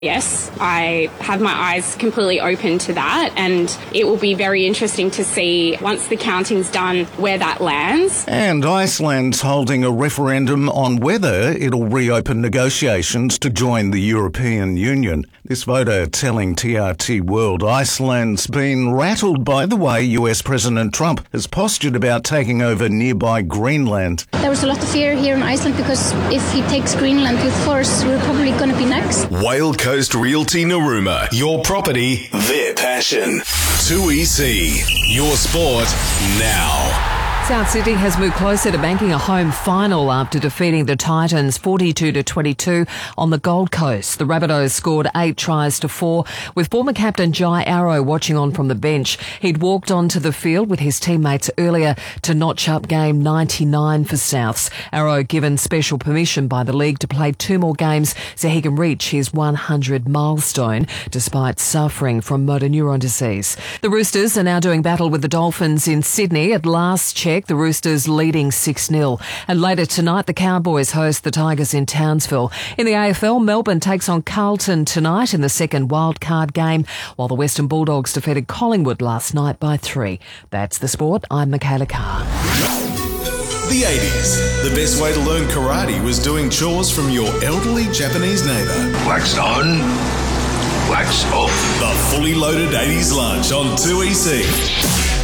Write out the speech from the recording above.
Yes, I have my eyes completely open to that, and it will be very interesting to see, once the counting's done, where that lands. And Iceland's holding a referendum on whether it'll reopen negotiations to join the European Union. This voter telling TRT World Iceland's been rattled by the way US President Trump has postured about taking over nearby Greenland. There was a lot of fear here in Iceland because if he takes Greenland with force, we're probably going to be next. Whale Coast Realty Narooma. Your property, their passion. 2EC. Your sport now. South Sydney has moved closer to banking a home final after defeating the Titans 42-22 on the Gold Coast. The Rabbitohs scored 8 tries to 4, with former captain Jai Arrow watching on from the bench. He'd walked onto the field with his teammates earlier to notch up game 99 for Souths. Arrow given special permission by the league to play 2 more games so he can reach his 100 milestone, despite suffering from motor neuron disease. The Roosters are now doing battle with the Dolphins in Sydney. At last check, the Roosters leading 6-0. And later tonight, the Cowboys host the Tigers in Townsville. In the AFL, Melbourne takes on Carlton tonight in the second wildcard game, while the Western Bulldogs defeated Collingwood last night by 3. That's the sport. I'm Michaela Carr. The 80s. The best way to learn karate was doing chores from your elderly Japanese neighbour. Wax on, wax off. The fully loaded 80s lunch on 2EC.